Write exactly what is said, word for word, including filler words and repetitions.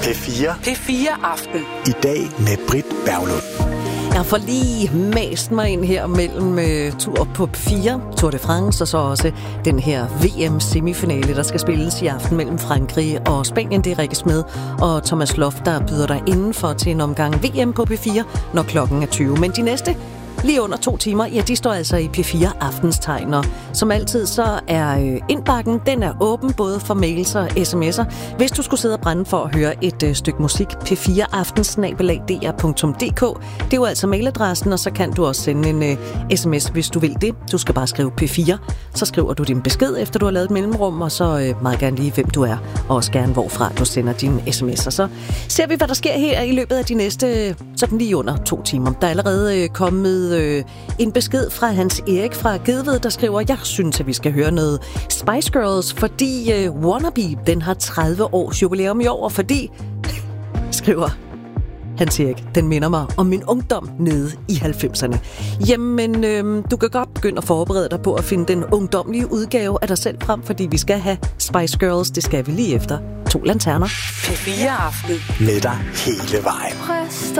P fire. P fire Aften. I dag med Britt Berglund. Jeg får lige mast mig ind her mellem øh, tur på P fire, Tour de France, og så også den her V M-semifinale, der skal spilles i aften mellem Frankrig og Spanien. Det er Rikke Smed og Thomas Loft, der byder dig indenfor til en omgang V M på P fire, når klokken er tyve. Men de næste lige under to timer, ja, de står altså i P fire Aftenstegn, og som altid så er øh, indbakken, den er åben både for mails og sms'er. Hvis du skulle sidde og brænde for at høre et øh, stykke musik, p fire aften snabel-a d r punktum d k. Det er jo altså mailadressen, og så kan du også sende en øh, sms, hvis du vil det. Du skal bare skrive P fire, så skriver du din besked, efter du har lavet et mellemrum, og så øh, meget gerne lige, hvem du er, og også gerne, hvorfra du sender dine sms'er. Så ser vi, hvad der sker her i løbet af de næste, sådan lige under to timer. Der er allerede øh, kommet øh, en besked fra Hans Erik fra Gedved, der skriver, jeg synes, at vi skal høre noget Spice Girls, fordi øh, Wannabe, den har tredive års jubilæum i år, og fordi, skriver Hans Erik, den minder mig om min ungdom nede i halvfemserne. Jamen, øh, du kan godt begynde at forberede dig på at finde den ungdomlige udgave af dig selv frem, fordi vi skal have Spice Girls, det skal vi lige efter to lanterner. P fire Aften. Med dig hele vejen.